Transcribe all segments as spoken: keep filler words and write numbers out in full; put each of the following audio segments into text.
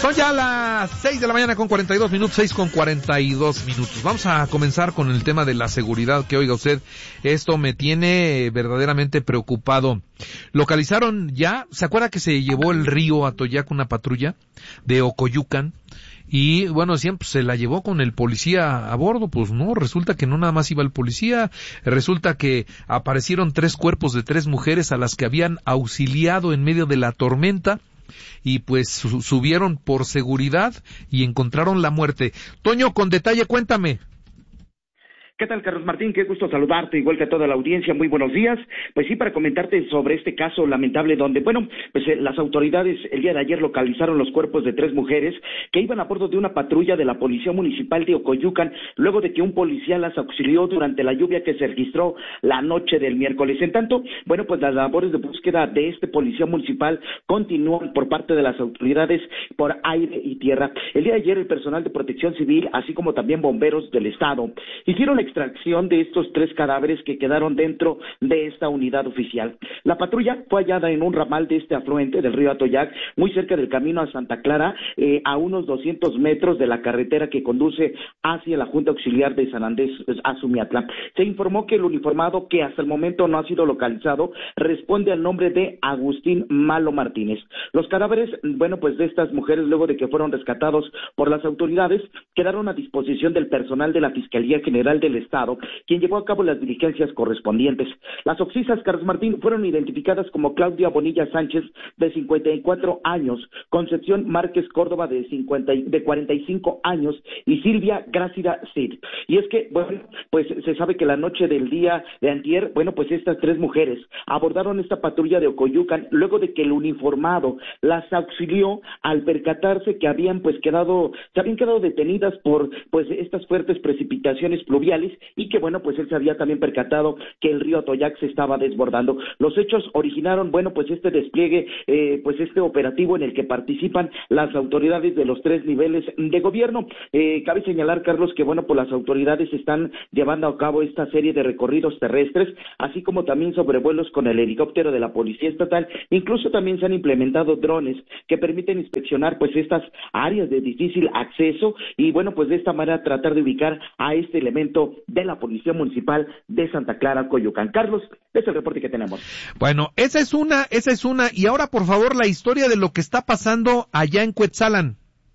Son ya las seis de la mañana con cuarenta y dos minutos, seis con cuarenta y dos minutos. Vamos a comenzar con el tema de la seguridad, que oiga usted, esto me tiene verdaderamente preocupado. Localizaron ya, ¿se acuerda que se llevó el río Atoyac una patrulla de Ocoyucan? Y bueno, siempre se la llevó con el policía a bordo, pues no, resulta que no nada más iba el policía, resulta que aparecieron tres cuerpos de tres mujeres a las que habían auxiliado en medio de la tormenta, y pues su- subieron por seguridad y encontraron la muerte. Toño, con detalle, cuéntame. ¿Qué tal, Carlos Martín? Qué gusto saludarte, igual que a toda la audiencia. Muy buenos días. Pues sí, para comentarte sobre este caso lamentable donde, bueno, pues eh, las autoridades el día de ayer localizaron los cuerpos de tres mujeres que iban a bordo de una patrulla de la Policía Municipal de Ocoyucan, luego de que un policía las auxilió durante la lluvia que se registró la noche del miércoles. En tanto, bueno, pues las labores de búsqueda de este policía municipal continúan por parte de las autoridades por aire y tierra. El día de ayer el personal de Protección Civil, así como también bomberos del estado, hicieron la extracción de estos tres cadáveres que quedaron dentro de esta unidad oficial. La patrulla fue hallada en un ramal de este afluente del río Atoyac, muy cerca del camino a Santa Clara, eh, a unos doscientos metros de la carretera que conduce hacia la Junta Auxiliar de San Andrés Azumiatlán. Se informó que el uniformado, que hasta el momento no ha sido localizado, responde al nombre de Agustín Malo Martínez. Los cadáveres, bueno, pues de estas mujeres, luego de que fueron rescatados por las autoridades, quedaron a disposición del personal de la Fiscalía General del Estado, quien llevó a cabo las diligencias correspondientes. Las occisas, Carlos Martín, fueron identificadas como Claudia Bonilla Sánchez, de cincuenta y cuatro años, Concepción Márquez Córdoba, de cincuenta, de cuarenta y cinco años, y Silvia Grácida Cid. Y es que, bueno, pues se sabe que la noche del día de antier, bueno, pues estas tres mujeres abordaron esta patrulla de Ocoyucan, luego de que el uniformado las auxilió al percatarse que habían pues quedado, se habían quedado detenidas por pues estas fuertes precipitaciones pluviales, y que bueno, pues él se había también percatado que el río Atoyac se estaba desbordando. Los hechos originaron, bueno, pues este despliegue, eh, pues este operativo en el que participan las autoridades de los tres niveles de gobierno. Eh, cabe señalar, Carlos, que bueno, pues las autoridades están llevando a cabo esta serie de recorridos terrestres, así como también sobrevuelos con el helicóptero de la Policía Estatal. Incluso también se han implementado drones que permiten inspeccionar pues estas áreas de difícil acceso, y bueno, pues de esta manera tratar de ubicar a este elemento de la Policía Municipal de Santa Clara, Coyoacán. Carlos, ese es el reporte que tenemos. Bueno, esa es una, esa es una, y ahora por favor la historia de lo que está pasando allá en Cuetzalan.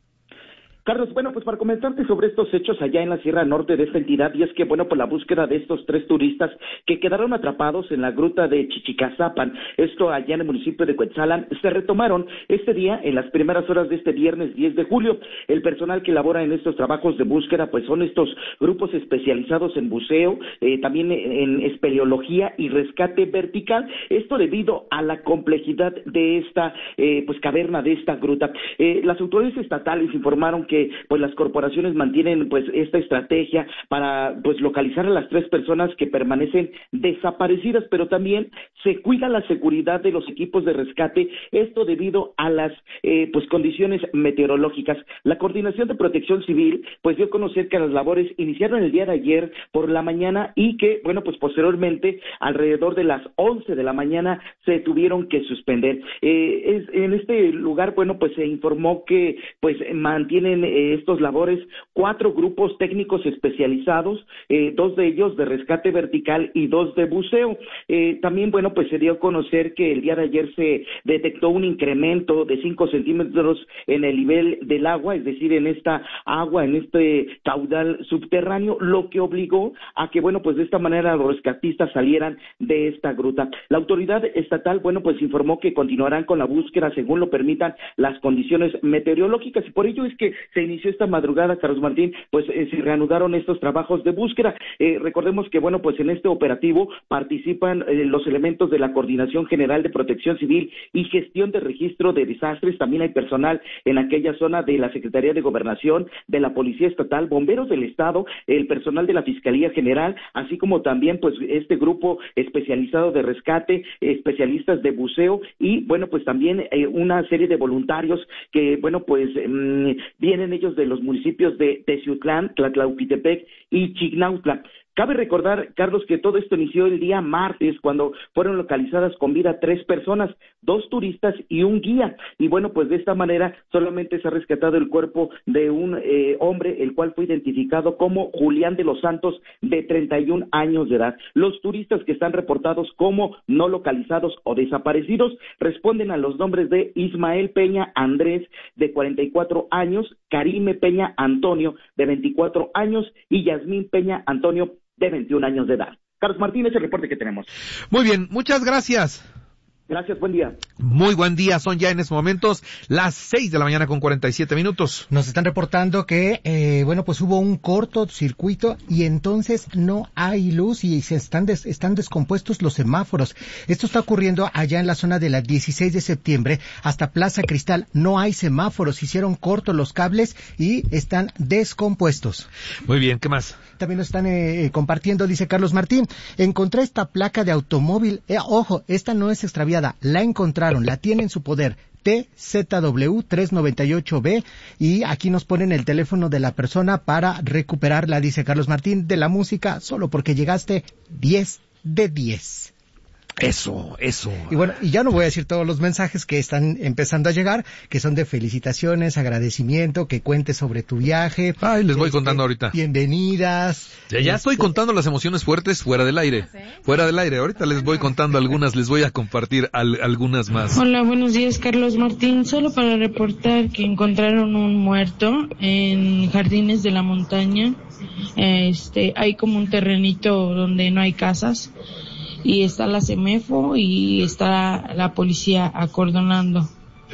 Carlos, bueno, pues para comentarte sobre estos hechos allá en la Sierra Norte de esta entidad, y es que, bueno, por la búsqueda de estos tres turistas que quedaron atrapados en la gruta de Chichicazapan, esto allá en el municipio de Cuetzalan, se retomaron este día en las primeras horas de este viernes diez de julio. El personal que labora en estos trabajos de búsqueda, pues son estos grupos especializados en buceo, eh, también en espeleología y rescate vertical, esto debido a la complejidad de esta, eh, pues caverna, de esta gruta. Eh, las autoridades estatales informaron que que pues las corporaciones mantienen pues esta estrategia para pues localizar a las tres personas que permanecen desaparecidas, pero también se cuida la seguridad de los equipos de rescate, esto debido a las eh, pues condiciones meteorológicas. La Coordinación de Protección Civil pues dio a conocer que las labores iniciaron el día de ayer por la mañana, y que bueno, pues posteriormente alrededor de las once de la mañana se tuvieron que suspender. Eh, es, en este lugar, bueno, pues se informó que pues mantienen estos labores cuatro grupos técnicos especializados, eh, dos de ellos de rescate vertical y dos de buceo. Eh, también, bueno, pues se dio a conocer que el día de ayer se detectó un incremento de cinco centímetros en el nivel del agua, es decir, en esta agua, en este caudal subterráneo, lo que obligó a que, bueno, pues de esta manera los rescatistas salieran de esta gruta. La autoridad estatal, bueno, pues informó que continuarán con la búsqueda según lo permitan las condiciones meteorológicas, y por ello es que se inició esta madrugada, Carlos Martín, pues eh, se reanudaron estos trabajos de búsqueda. Eh, recordemos que, bueno, pues en este operativo participan eh, los elementos de la Coordinación General de Protección Civil y Gestión de Registro de Desastres. También hay personal en aquella zona de la Secretaría de Gobernación, de la Policía Estatal, bomberos del Estado, el personal de la Fiscalía General, así como también pues este grupo especializado de rescate, especialistas de buceo, y bueno, pues también eh, una serie de voluntarios que, bueno, pues mmm, vienen ellos de los municipios de Teciutlán, Tlatlauquitepec y Chignautla. Cabe recordar, Carlos, que todo esto inició el día martes, cuando fueron localizadas con vida tres personas, dos turistas y un guía. Y bueno, pues de esta manera solamente se ha rescatado el cuerpo de un eh, hombre, el cual fue identificado como Julián de los Santos, de treinta y un años de edad. Los turistas que están reportados como no localizados o desaparecidos responden a los nombres de Ismael Peña Andrés, de cuarenta y cuatro años, Karime Peña Antonio, de veinticuatro años, y Yasmín Peña Antonio, de veintiún años de edad. Carlos Martínez, el reporte que tenemos. Muy bien, muchas gracias. Gracias, buen día. Muy buen día, son ya en estos momentos las seis de la mañana con cuarenta y siete minutos. Nos están reportando que, eh, bueno, pues hubo un cortocircuito y entonces no hay luz y se están, des, están descompuestos los semáforos. Esto está ocurriendo allá en la zona de la dieciséis de septiembre hasta Plaza Cristal. No hay semáforos, hicieron cortos los cables y están descompuestos. Muy bien, ¿qué más? También nos están eh, compartiendo, dice Carlos Martín, encontré esta placa de automóvil, eh, ojo, esta no es extraviada, la encontraron, la tiene en su poder, T Z W trescientos noventa y ocho B, y aquí nos ponen el teléfono de la persona para recuperarla, dice Carlos Martín, de la música, solo porque llegaste diez de diez. Eso, eso. Y bueno, y ya no voy a decir todos los mensajes que están empezando a llegar, que son de felicitaciones, agradecimiento, que cuentes sobre tu viaje. Ay, les voy este, contando ahorita. Bienvenidas. Ya, ya este... estoy contando las emociones fuertes fuera del aire. Fuera del aire. Ahorita les voy contando algunas, les voy a compartir al, algunas más. Hola, buenos días, Carlos Martín. Solo para reportar que encontraron un muerto en Jardines de la Montaña. Este, hay como un terrenito donde no hay casas. Y está la CEMEFO y está la policía acordonando.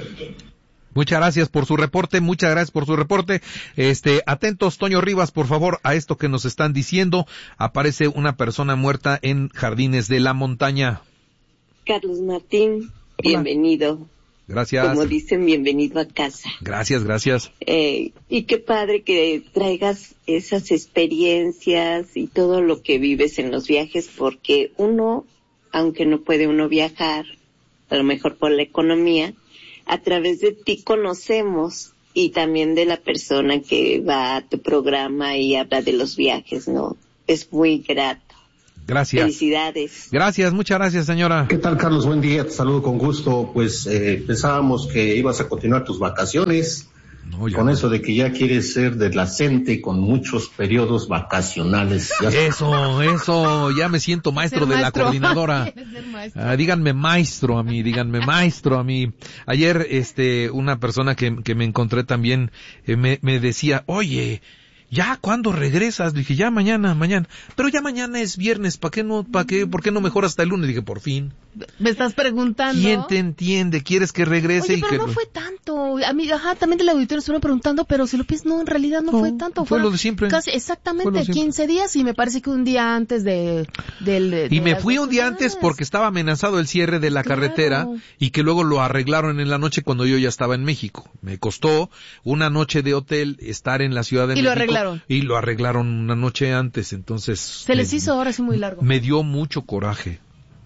Muchas gracias por su reporte, muchas gracias por su reporte. Este, atentos, Toño Rivas, por favor, a esto que nos están diciendo. Aparece una persona muerta en Jardines de la Montaña. Carlos Martín, bienvenido. Gracias. Como dicen, bienvenido a casa. Gracias, gracias. Eh, y qué padre que traigas esas experiencias y todo lo que vives en los viajes, porque uno, aunque no puede uno viajar, a lo mejor por la economía, a través de ti conocemos, y también de la persona que va a tu programa y habla de los viajes, ¿no? Es muy grato. Gracias. Felicidades. Gracias, muchas gracias, señora. ¿Qué tal, Carlos? Buen día, te saludo con gusto. Pues eh, pensábamos que ibas a continuar tus vacaciones, no, con no. Eso de que ya quieres ser de la CENTE con muchos periodos vacacionales. Ya eso, eso, ya me siento maestro de maestro. La coordinadora. Ah, díganme maestro a mí, díganme maestro a mí. Ayer, este, una persona que, que me encontré también eh, me, me decía, oye, ¿ya cuándo regresas? Dije, ya mañana, mañana. Pero ya mañana es viernes, ¿para qué no, para qué, por qué no mejor hasta el lunes? Dije, por fin. ¿Me estás preguntando? ¿Quién te entiende? ¿Quieres que regrese? Oye, y pero que no lo... fue tanto. A mí, ajá, también del auditorio estuvieron preguntando, pero si lo piensas, no, en realidad no, no fue tanto. Fue lo de siempre. Casi, exactamente, quince días, y me parece que un día antes de, del... De y me fui un día antes porque estaba amenazado el cierre de la claro. carretera, y que luego lo arreglaron en la noche cuando yo ya estaba en México. Me costó una noche de hotel estar en la Ciudad de y México. Y lo arreglaron. Y lo arreglaron una noche antes, entonces... Se les me, hizo ahora sí muy largo. Me dio mucho coraje.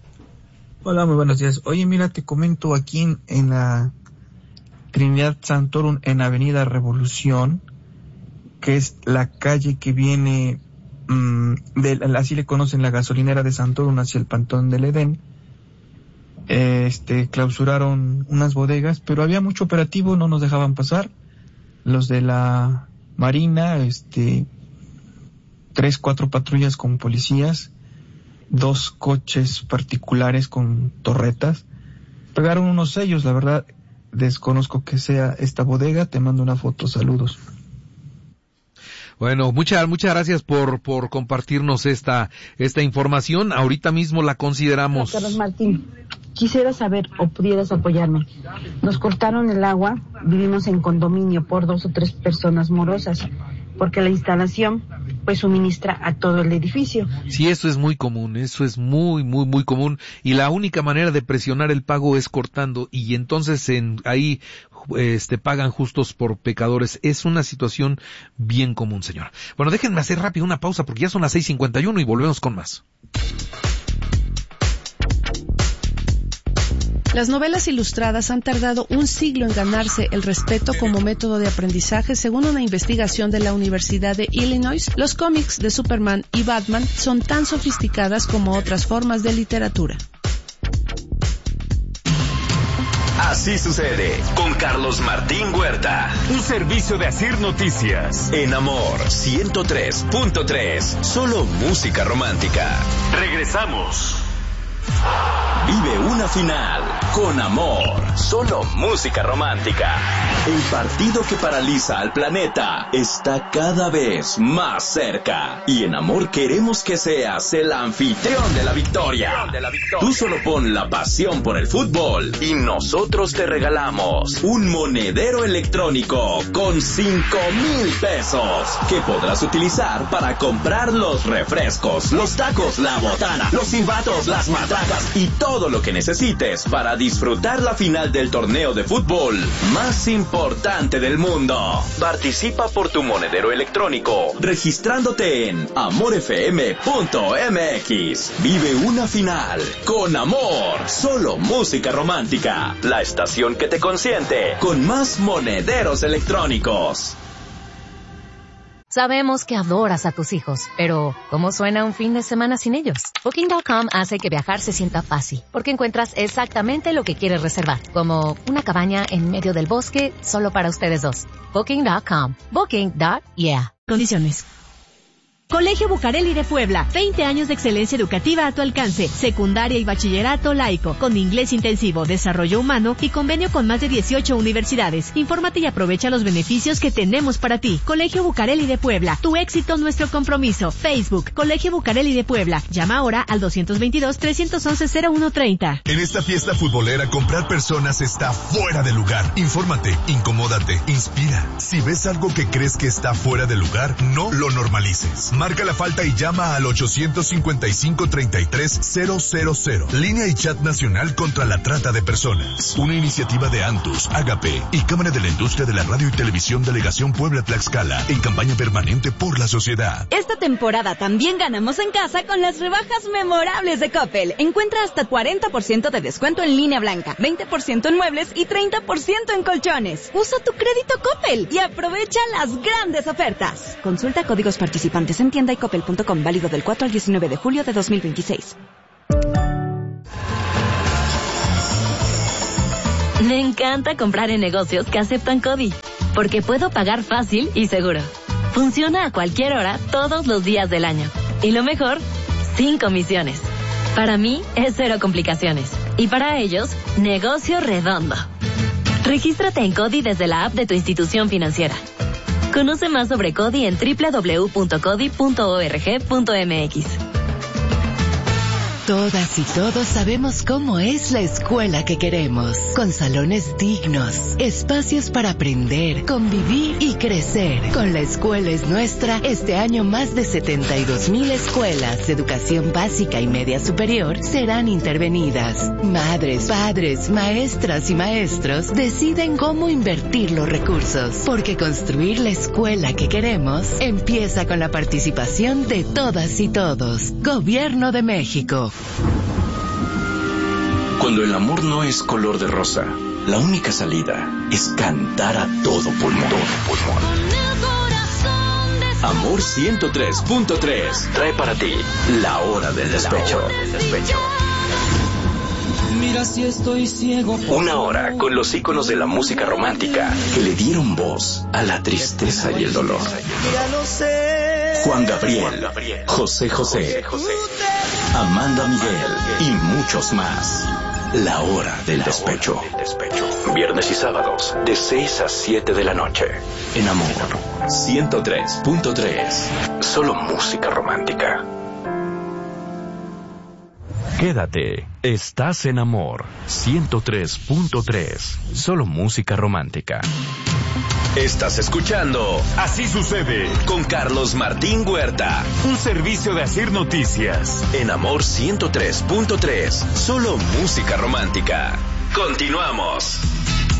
Hola, muy buenos días. Oye, mira, te comento aquí en, en la Trinidad Santorum, en Avenida Revolución, que es la calle que viene, mmm, de, así le conocen, la gasolinera de Santorum hacia el Pantón del Edén. Este, clausuraron unas bodegas, pero había mucho operativo, no nos dejaban pasar. Los de la Marina, este, tres, cuatro patrullas con policías, dos coches particulares con torretas, pegaron unos sellos. La verdad desconozco que sea esta bodega. Te mando una foto, saludos. Bueno, muchas muchas gracias por por compartirnos esta esta información. Ahorita mismo la consideramos. Carlos Martín, quisiera saber o pudieras apoyarme. Nos cortaron el agua, vivimos en condominio por dos o tres personas morosas, porque la instalación pues suministra a todo el edificio. Sí, eso es muy común, eso es muy, muy, muy común, y la única manera de presionar el pago es cortando, y entonces en, ahí este pagan justos por pecadores. Es una situación bien común, señora. Bueno, déjenme hacer rápido una pausa porque ya son las seis cincuenta y uno y volvemos con más. Las novelas ilustradas han tardado un siglo en ganarse el respeto como método de aprendizaje. Según una investigación de la Universidad de Illinois, los cómics de Superman y Batman son tan sofisticadas como otras formas de literatura. Así sucede con Carlos Martín Huerta. Un servicio de Asir Noticias. En Amor ciento tres punto tres. Solo música romántica. Regresamos. Vive una final con Amor, solo música romántica. El partido que paraliza al planeta está cada vez más cerca. Y en Amor queremos que seas el anfitrión de la victoria. Tú solo pon la pasión por el fútbol y nosotros te regalamos un monedero electrónico con cinco mil pesos que podrás utilizar para comprar los refrescos, los tacos, la botana, los silbatos, las matracas y todo lo que necesites para disfrutar la final del torneo de fútbol más importante del mundo. Participa por tu monedero electrónico registrándote en amor f m punto m x. Vive una final con Amor, solo música romántica. La estación que te consiente con más monederos electrónicos. Sabemos que adoras a tus hijos, pero ¿cómo suena un fin de semana sin ellos? Booking punto com hace que viajar se sienta fácil, porque encuentras exactamente lo que quieres reservar, como una cabaña en medio del bosque solo para ustedes dos. Booking punto com. Booking. Yeah. Condiciones. Colegio Bucareli de Puebla, veinte años de excelencia educativa a tu alcance, secundaria y bachillerato laico, con inglés intensivo, desarrollo humano y convenio con más de dieciocho universidades. Infórmate y aprovecha los beneficios que tenemos para ti. Colegio Bucareli de Puebla, tu éxito, nuestro compromiso. Facebook, Colegio Bucareli de Puebla. Llama ahora al dos dos dos, tres uno uno, cero uno tres cero. En esta fiesta futbolera, comprar personas está fuera de lugar. Infórmate, incomódate, inspira. Si ves algo que crees que está fuera de lugar, no lo normalices. Marca la falta y llama al ochocientos cincuenta y cinco, treinta y tres, cero cero cero. Línea y chat nacional contra la trata de personas. Una iniciativa de Antus, Agape y Cámara de la Industria de la Radio y Televisión Delegación Puebla-Tlaxcala en campaña permanente por la sociedad. Esta temporada también ganamos en casa con las rebajas memorables de Coppel. Encuentra hasta cuarenta por ciento de descuento en línea blanca, veinte por ciento en muebles y treinta por ciento en colchones. Usa tu crédito Coppel y aprovecha las grandes ofertas. Consulta códigos participantes en tienda y coppel punto com, válido del cuatro al diecinueve de julio de dos mil veintiséis. Me encanta comprar en negocios que aceptan CODI, porque puedo pagar fácil y seguro. Funciona a cualquier hora, todos los días del año. Y lo mejor, sin comisiones. Para mí, es cero complicaciones. Y para ellos, negocio redondo. Regístrate en CODI desde la app de tu institución financiera. Conoce más sobre CODI en doble u doble u doble u punto codi punto org punto m x. Todas y todos sabemos cómo es la escuela que queremos, con salones dignos, espacios para aprender, convivir y crecer. Con La Escuela es Nuestra, este año más de setenta y dos mil escuelas de educación básica y media superior serán intervenidas. Madres, padres, maestras y maestros deciden cómo invertir los recursos, porque construir la escuela que queremos empieza con la participación de todas y todos. Gobierno de México. Cuando el amor no es color de rosa, la única salida es cantar a todo pulmón. Amor ciento tres punto tres trae para ti La Hora del Despecho. Mira si estoy ciego. Una hora con los íconos de la música romántica que le dieron voz a la tristeza y el dolor. Juan Gabriel, José José, Amanda Miguel y muchos más. La Hora del Despecho. Viernes y sábados de seis a siete de la noche. En Amor ciento tres punto tres. Solo música romántica. Quédate, estás en Amor ciento tres punto tres. Solo música romántica. Estás escuchando Así Sucede con Carlos Martín Huerta. Un servicio de Asir Noticias. En Amor ciento tres punto tres. Solo música romántica. Continuamos.